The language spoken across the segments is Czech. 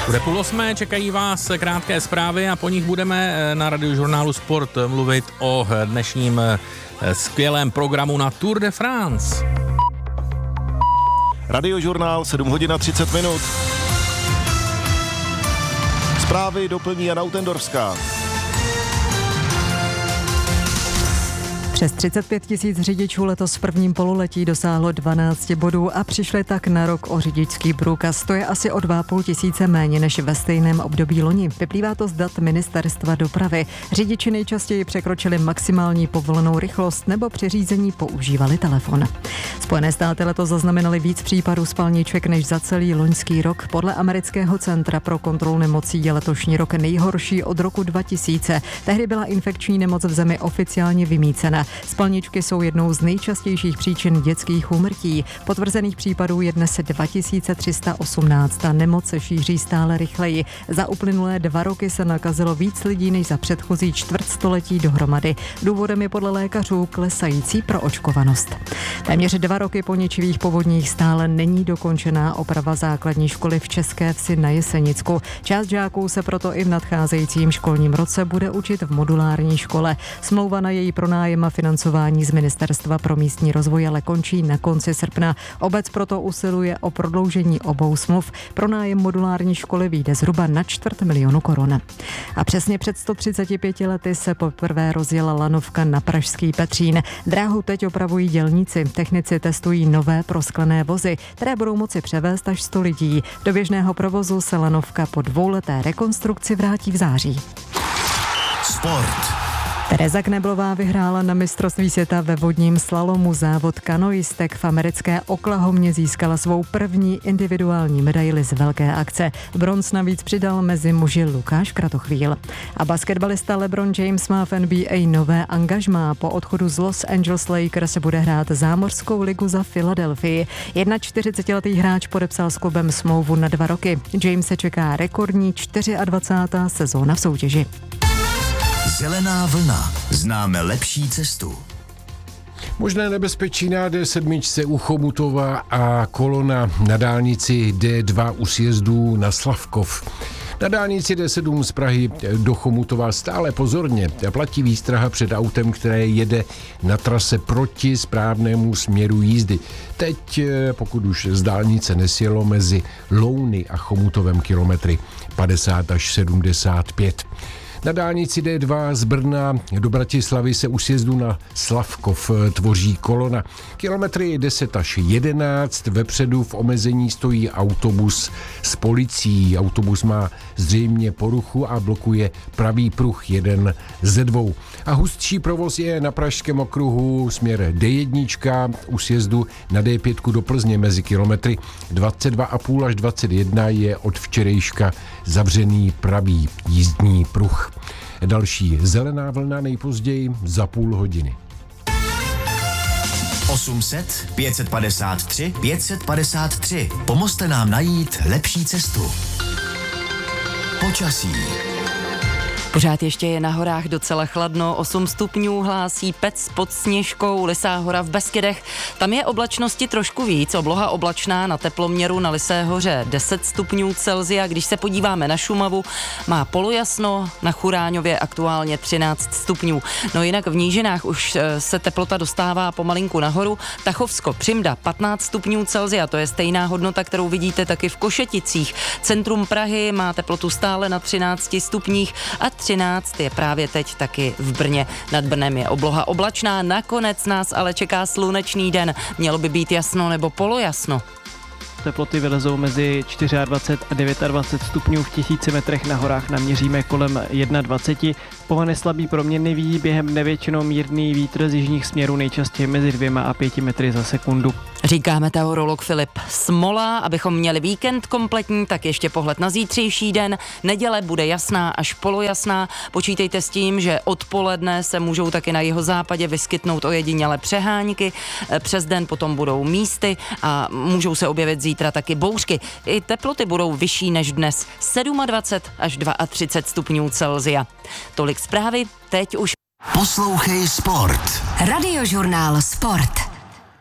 Bude 7:30, čekají vás krátké zprávy a po nich budeme na Radiožurnálu Sport mluvit o dnešním skvělém programu na Tour de France. Radiožurnál 7:30. Zprávy doplní Jana Utendorfská. Přes 35 000 řidičů letos v prvním pololetí dosáhlo 12 bodů a přišli tak na rok o řidičský průkaz. To je asi o 2 500 méně než ve stejném období loni. Vyplývá to z dat Ministerstva dopravy. Řidiči nejčastěji překročili maximální povolenou rychlost nebo při řízení používali telefon. Spojené státy letos zaznamenaly víc případů spalniček než za celý loňský rok. Podle amerického centra pro kontrolu nemocí je letošní rok nejhorší od roku 2000. Tehdy byla infekční nemoc v zemi oficiálně vymýcena. Spalničky jsou jednou z nejčastějších příčin dětských úmrtí. Potvrzených případů je dnes 2318 a nemoc se šíří stále rychleji. Za uplynulé 2 roky se nakazilo víc lidí než za předchozí čtvrtstoletí dohromady. Důvodem je podle lékařů klesající proočkovanost. Téměř 2 roky po ničivých povodních stále není dokončená oprava základní školy v České Vsi na Jesenicku. Část žáků se proto i v nadcházejícím školním roce bude učit v modulární škole. Smlouva na její pronájem a financování z Ministerstva pro místní rozvoj ale končí na konci srpna. Obec proto usiluje o prodloužení obou smluv. Pronájem modulární školy vyjde zhruba na 250 000 korun. A přesně před 135 lety se poprvé rozjela lanovka na pražský Petřín. Dráhu teď opravují dělníci. Technici testují nové prosklené vozy, které budou moci převést až 100 lidí. Do běžného provozu se lanovka po 2leté rekonstrukci vrátí v září. Sport. Tereza Kneblová vyhrála na mistrovství světa ve vodním slalomu. Závod kanoistek v americké Oklahomě získala svou první individuální medaili z velké akce. Bronz navíc přidal mezi muži Lukáš Kratochvíl. A basketbalista LeBron James má v NBA nové angažmá. Po odchodu z Los Angeles Lakers bude hrát zámořskou ligu za Filadelfii. 41letý hráč podepsal s klubem smlouvu na 2 roky. James se čeká rekordní 24. sezóna v soutěži. Zelená vlna. Známe lepší cestu. Možné nebezpečí na D7 u Chomutova a kolona na dálnici D2 u sjezdů na Slavkov. Na dálnici D7 z Prahy do Chomutova stále pozorně platí výstraha před autem, které jede na trase proti správnému směru jízdy. Teď, pokud už z dálnice nesjelo, mezi Louny a Chomutovem kilometry 50 až 75. Na dálnici D2 z Brna do Bratislavy se u sjezdu na Slavkov tvoří kolona. Kilometry 10 až 11, vepředu v omezení stojí autobus s policií. Autobus má zřejmě poruchu a blokuje pravý pruh, jeden ze 2. A hustší provoz je na Pražském okruhu směr D1 u sjezdu na D5 do Plzně mezi kilometry 22,5 až 21 je od včerejška zavřený pravý jízdní pruh. Další zelená vlna nejpozději za půl hodiny. 800 553 553. Pomozte nám najít lepší cestu. Počasí. Pořád ještě je na horách docela chladno, 8 stupňů hlásí Pec pod Sněžkou, Lysá hora v Beskydech. Tam je oblačnosti trošku víc, obloha oblačná, na teploměru na Lysé hoře 10 stupňů Celsia. Když se podíváme na Šumavu, má polojasno, na Churáňově aktuálně 13 stupňů. No jinak v nížinách už se teplota dostává pomalinku nahoru. Tachovsko, Přimda 15 stupňů Celsia, to je stejná hodnota, kterou vidíte taky v Košeticích. Centrum Prahy má teplotu stále na 13 stupních a 13 je právě teď taky v Brně. Nad Brnem je obloha oblačná, nakonec nás ale čeká slunečný den. Mělo by být jasno nebo polojasno. Teploty vylezou mezi 24 a 29 stupňů, v 1000 metrech na horách naměříme kolem 21. Povane slabý proměnlivý, během dne většinou mírný vítr z jižních směrů, nejčastěji mezi 2 a 5 metry za sekundu. Říká meteorolog Filip Smola. Abychom měli víkend kompletní, tak ještě pohled na zítřejší den. Neděle bude jasná až polojasná. Počítejte s tím, že odpoledne se můžou taky na jihozápadě vyskytnout ojedinělé přehánky. Přes den potom budou místy a můžou se objevit zítra taky bouřky. I teploty budou vyšší než dnes. 27 až 32 stupňů Celsia. Tolik zprávy, teď už. Poslouchej Sport. Radiožurnál Sport.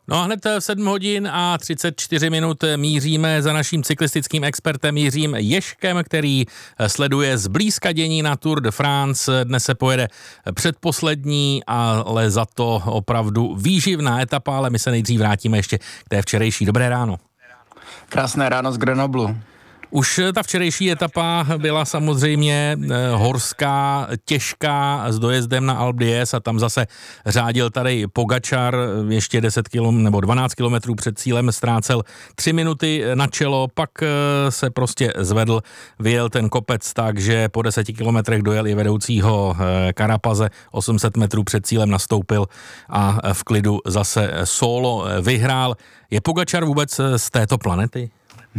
No a hned v 7 hodin a 34 minut míříme za naším cyklistickým expertem Jiřím Ježkem, který sleduje zblízka dění na Tour de France. Dnes se pojede předposlední, ale za to opravdu výživná etapa, ale my se nejdřív vrátíme ještě k té včerejší. Dobré ráno. Krásné ráno z Grenoblu. Už ta včerejší etapa byla samozřejmě horská, těžká s dojezdem na Alpe d'Huez a tam zase řádil tady Pogačar, ještě 10 km nebo 12 kilometrů před cílem ztrácel 3 minuty na čelo, pak se prostě zvedl, vyjel ten kopec tak, že po 10 kilometrech dojel i vedoucího Carapaze, 800 metrů před cílem nastoupil a v klidu zase solo vyhrál. Je Pogačar vůbec z této planety?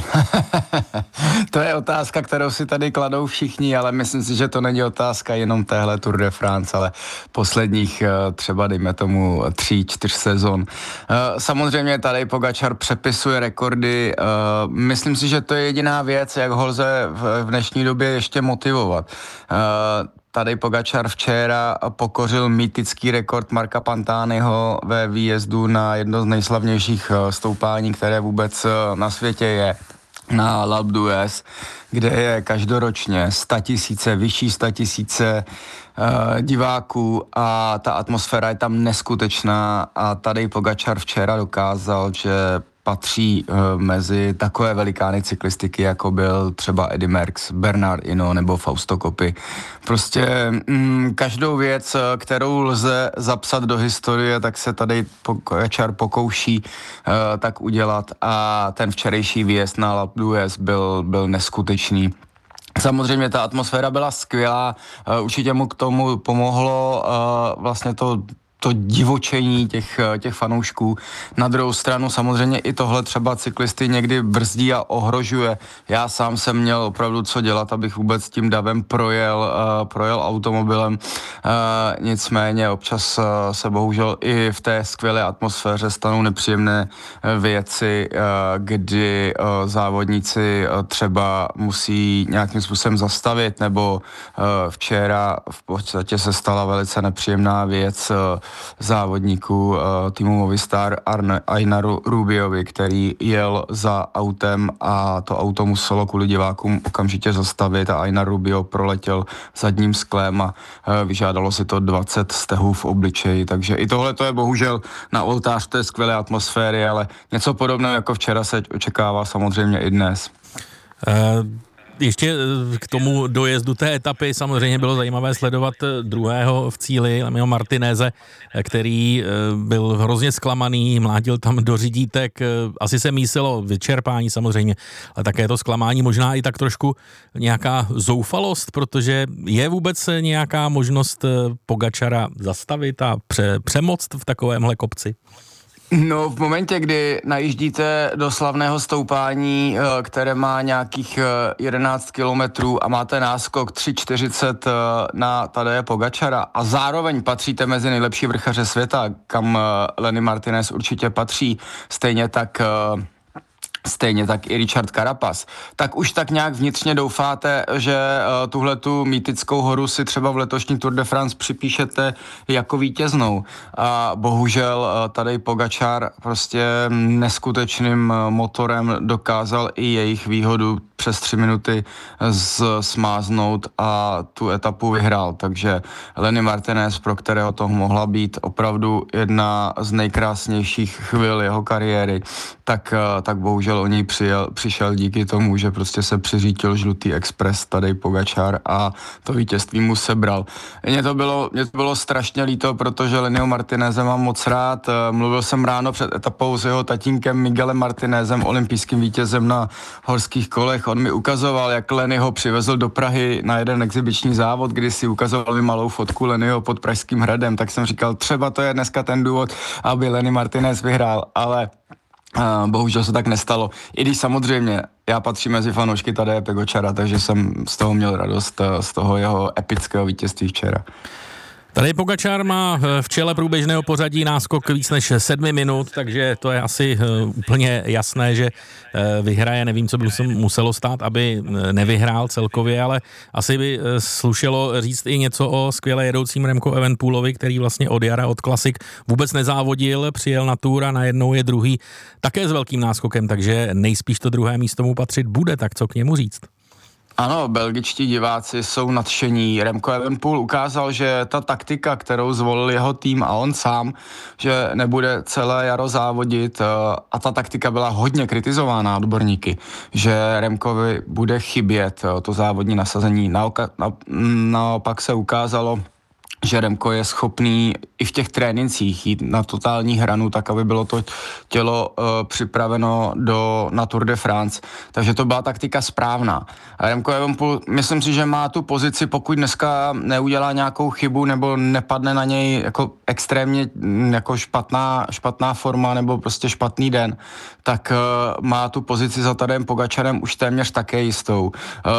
To je otázka, kterou si tady kladou všichni, ale myslím si, že to není otázka jenom téhle Tour de France, ale posledních třeba dejme tomu 3-4 sezon. Samozřejmě tady Pogačar přepisuje rekordy. Myslím si, že to je jediná věc, jak ho lze v dnešní době ještě motivovat. Tady Pogačar včera pokořil mýtický rekord Marka Pantaniho ve výjezdu na jedno z nejslavnějších stoupání, které vůbec na světě je, na L'Alpe d'Huez, kde je každoročně 100 000, vyšší 100 000 diváků a ta atmosféra je tam neskutečná a tady Pogačar včera dokázal, že patří mezi takové velikány cyklistiky, jako byl třeba Eddy Merckx, Bernard Hinault nebo Fausto Coppi. Prostě každou věc, kterou lze zapsat do historie, tak se tady Pogačar pokouší tak udělat a ten včerejší výjezd na L'Alpe d'Huez byl neskutečný. Samozřejmě ta atmosféra byla skvělá, určitě mu k tomu pomohlo vlastně to divočení těch fanoušků. Na druhou stranu samozřejmě i tohle třeba cyklisty někdy brzdí a ohrožuje. Já sám jsem měl opravdu co dělat, abych vůbec tím davem projel automobilem. Nicméně občas se bohužel i v té skvělé atmosféře stanou nepříjemné věci, kdy závodníci třeba musí nějakým způsobem zastavit, nebo včera v podstatě se stala velice nepříjemná věc závodníků týmu Movistar Ainaru Rubiovi, který jel za autem a to auto muselo kvůli divákům okamžitě zastavit a Ainar Rubio proletěl zadním sklem a vyžádalo si to 20 stehů v obličeji, takže i tohle to je bohužel na oltář té skvělé atmosféry, ale něco podobného jako včera se očekává samozřejmě i dnes. Ještě k tomu dojezdu té etapy samozřejmě bylo zajímavé sledovat druhého v cíli, Lemio Martineze, který byl hrozně zklamaný, mlátil tam do řidítek, asi se mísilo vyčerpání samozřejmě, ale také to zklamání, možná i tak trošku nějaká zoufalost, protože je vůbec nějaká možnost Pogačara zastavit a přemoct v takovémhle kopci? No, v momentě, kdy najíždíte do slavného stoupání, které má nějakých 11 kilometrů a máte náskok 3,40 na Tadeje Pogačara a zároveň patříte mezi nejlepší vrchaře světa, kam Lenny Martinez určitě patří, stejně tak i Richard Carapaz, tak už tak nějak vnitřně doufáte, že tuhletu mýtickou horu si třeba v letošní Tour de France připíšete jako vítěznou. A bohužel tady Pogačar prostě neskutečným motorem dokázal i jejich výhodu přes 3 minuty smáznout a tu etapu vyhrál. Takže Lenny Martinez, pro kterého to mohla být opravdu jedna z nejkrásnějších chvil jeho kariéry, tak bohužel o ní přišel díky tomu, že prostě se přiřítil žlutý expres Tadej Pogačar a to vítězství mu sebral. Mně to bylo strašně líto, protože Lennyho Martineze mám moc rád. Mluvil jsem ráno před etapou s jeho tatínkem Miguelem Martinezem, olympijským vítězem na horských kolech. On mi ukazoval, jak Lenny ho přivezl do Prahy na jeden exibiční závod, kdy si ukazoval mi malou fotku Lennyho pod Pražským hradem, tak jsem říkal, třeba to je dneska ten důvod, aby Lenny Martinez vyhrál, ale bohužel se tak nestalo. I když samozřejmě já patřím mezi fanoušky Tadeje Pogačara, takže jsem z toho měl radost, z toho jeho epického vítězství včera. Tadej Pogačar má v čele průběžného pořadí náskok víc než 7 minut, takže to je asi úplně jasné, že vyhraje. Nevím, co by se muselo stát, aby nevyhrál celkově, ale asi by slušelo říct i něco o skvěle jedoucím Remco Evenepoelovi, který vlastně od jara, od klasik vůbec nezávodil, přijel na Tour a najednou je druhý také s velkým náskokem, takže nejspíš to druhé místo mu patřit bude, tak co k němu říct? Ano, belgičtí diváci jsou nadšení. Remco Evenepoel ukázal, že ta taktika, kterou zvolil jeho tým a on sám, že nebude celé jaro závodit, a ta taktika byla hodně kritizována odborníky, že Remkovi bude chybět to závodní nasazení. Naopak se ukázalo, že Remco je schopný i v těch trénincích jít na totální hranu, tak aby bylo to tělo připraveno na Tour de France. Takže to byla taktika správná. A Remco Evenepoel, myslím si, že má tu pozici, pokud dneska neudělá nějakou chybu nebo nepadne na něj jako extrémně jako špatná forma nebo prostě špatný den, tak má tu pozici za Tadejem Pogačarem už téměř také jistou.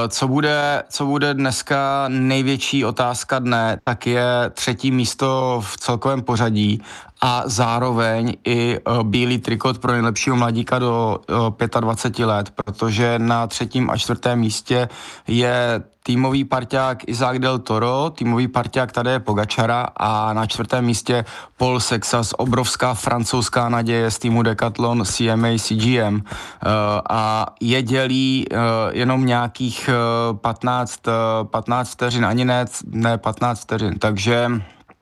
Co bude dneska největší otázka dne, tak je 3. místo v celkovém pořadí a zároveň i bílý trikot pro nejlepšího mladíka do 25 let, protože na 3. a 4. místě je týmový parťák Isaac Del Toro, týmový parťák Tadeje Pogačara a na 4. místě Paul Sexas, obrovská francouzská naděje z týmu Decathlon CMA CGM, a je dělí jenom nějakých 15 vteřin, ani ne 15 vteřin, takže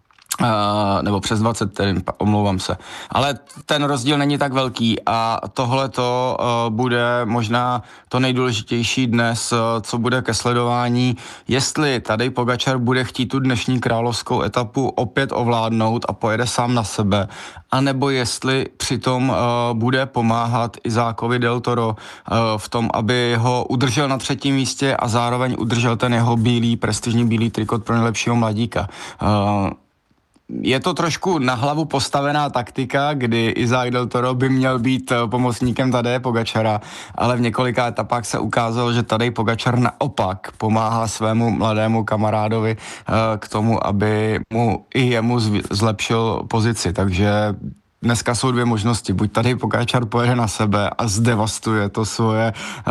nebo přes 20 vteřin, omlouvám se. Ale ten rozdíl není tak velký a tohleto bude možná to nejdůležitější dnes, co bude ke sledování. Jestli Tadej Pogačar bude chtít tu dnešní královskou etapu opět ovládnout a pojede sám na sebe, anebo jestli přitom bude pomáhat Isákovi Del Toro v tom, aby ho udržel na 3. místě a zároveň udržel ten jeho prestižní bílý trikot pro nejlepšího mladíka. Je to trošku na hlavu postavená taktika, kdy Isaac Del Toro by měl být pomocníkem Tadeje Pogačara, ale v několika etapách se ukázalo, že Tadej Pogačar naopak pomáhá svému mladému kamarádovi k tomu, aby jemu zlepšil pozici, takže dneska jsou 2 možnosti. Buď Tadej Pogačar pojede na sebe a zdevastuje to svoje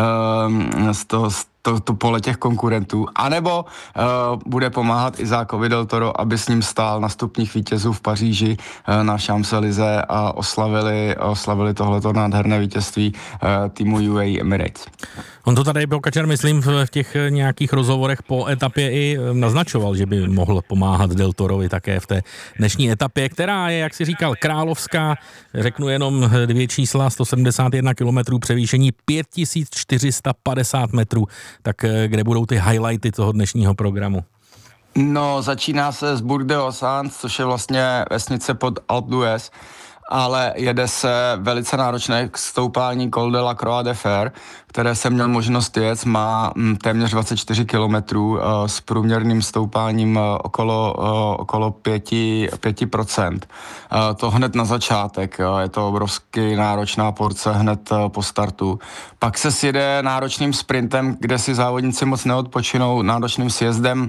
to pole těch konkurentů, anebo bude pomáhat Isákovi Del Toro, aby s ním stál na stupních vítězů v Paříži na Champs-Élysées a oslavili tohleto nádherné vítězství týmu UAE Emirates. On to tady Pogačar, myslím, v těch nějakých rozhovorech po etapě i naznačoval, že by mohl pomáhat Del Torovi také v té dnešní etapě, která je, jak si říkal, královská. Řeknu jenom 2 čísla, 171 km převýšení, 5450 metrů. Tak kde budou ty highlighty toho dnešního programu? No, začíná se z Bourg de Ossans, což je vlastně vesnice pod Alpe d'Huez, ale jede se velice náročné stoupání Col de la Croix de Fer, které jsem měl možnost jet, má téměř 24 kilometrů s průměrným stoupáním okolo 5%. To hned na začátek, je to obrovsky náročná porce hned po startu. Pak se sjede náročným sprintem, kde si závodníci moc neodpočinou, náročným sjezdem,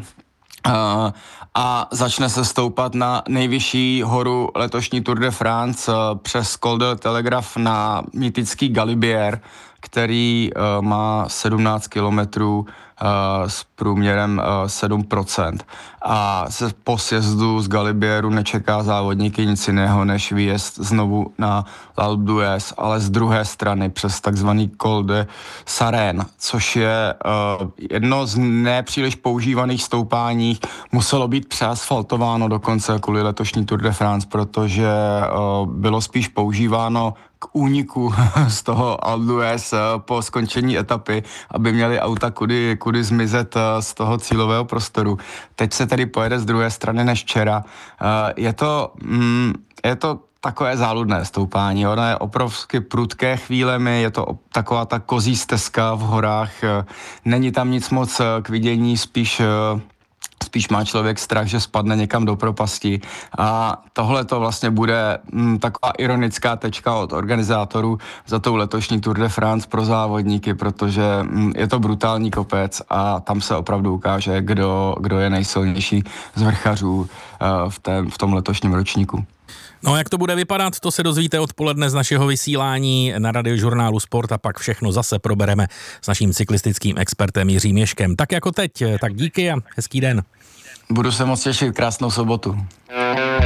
a začne se stoupat na nejvyšší horu letošní Tour de France přes Col de Telegraph na mýtický Galibier, který má 17 kilometrů s průměrem 7%. A se po sjezdu z Galibieru nečeká závodníky nic jiného než výjezd znovu na Alpe d'Huez, ale z druhé strany přes takzvaný Col de Sarenne, což je jedno z nepříliš používaných stoupání. Muselo být přeasfaltováno dokonce kvůli letošní Tour de France, protože bylo spíš používáno k úniku z toho Alpe d'Huez po skončení etapy, aby měli auta kudy zmizet z toho cílového prostoru. Teď se tedy pojede z druhé strany než včera. Je to takové záludné stoupání. Ono je obrovsky prudké chvílemi, je to taková ta kozí stezka v horách. Není tam nic moc k vidění, spíš spíš má člověk strach, že spadne někam do propasti a tohle to vlastně bude taková ironická tečka od organizátorů za tou letošní Tour de France pro závodníky, protože je to brutální kopec a tam se opravdu ukáže, kdo je nejsilnější z vrchařů v tom letošním ročníku. No jak to bude vypadat, to se dozvíte odpoledne z našeho vysílání na Radiožurnálu Sport a pak všechno zase probereme s naším cyklistickým expertem Jiřím Ježkem. Tak jako teď, tak díky a hezký den. Budu se moc těšit, krásnou sobotu.